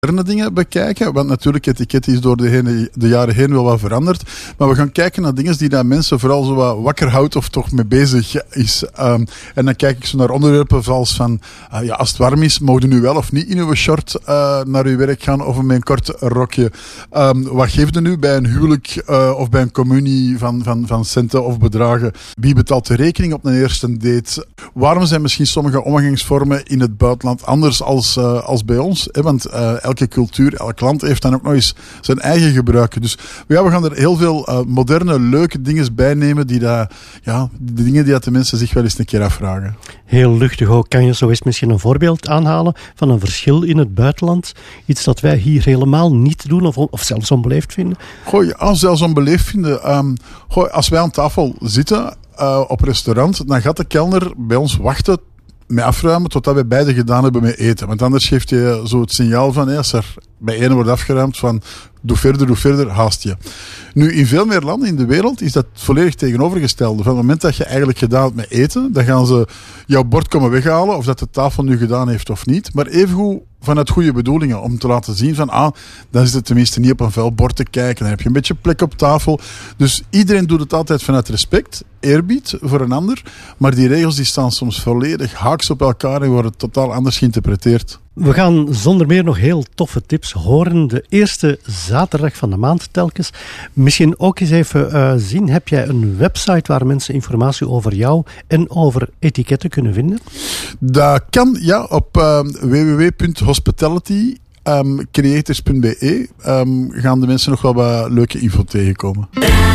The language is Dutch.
moderne dingen bekijken. Want natuurlijk, etiket is door de jaren heen wel wat veranderd. Maar we gaan kijken naar dingen die dat mensen vooral zo wat wakker houdt of toch mee bezig is. En dan kijk ik zo naar onderwerpen zoals van, als het warm is, mogen nu wel of niet in uw short naar uw werk gaan of met een kort rokje. Wat geeft u nu bij een huwelijk of bij een communie van centen of bedragen? Wie betaalt de rekening op een eerste date? Waarom zijn misschien sommige omgangsvormen in het buitenland anders als bij ons? Want elke cultuur, elk land heeft dan ook nog eens zijn eigen gebruiken. Dus we gaan er heel veel moderne, leuke dingen bij nemen de dingen die de mensen zich wel eens een keer afvragen. Heel luchtig ook. Kan je zo eens misschien een voorbeeld aanhalen van een verschil in het buitenland? Iets dat wij hier helemaal niet doen of zelfs onbeleefd vinden? Zelfs onbeleefd vinden. Als wij aan tafel zitten op restaurant, dan gaat de kelner bij ons wachten met afruimen totdat wij beide gedaan hebben met eten. Want anders geeft je zo het signaal van, als er bij ene wordt afgeruimd van doe verder, haast je. Nu, in veel meer landen in de wereld is dat volledig tegenovergestelde. Van het moment dat je eigenlijk gedaan hebt met eten, dan gaan ze jouw bord komen weghalen, of dat de tafel nu gedaan heeft of niet. Maar evengoed vanuit goede bedoelingen, om te laten zien van, dan is het tenminste niet op een vuil bord te kijken, dan heb je een beetje plek op tafel. Dus iedereen doet het altijd vanuit respect, eerbied voor een ander, maar die regels die staan soms volledig haaks op elkaar en worden totaal anders geïnterpreteerd. We gaan zonder meer nog heel toffe tips horen. De eerste zaterdag van de maand telkens. Misschien ook eens even zien. Heb jij een website waar mensen informatie over jou en over etiketten kunnen vinden? Dat kan, ja, op www.hospitality.creators.be gaan de mensen nog wel wat leuke info tegenkomen.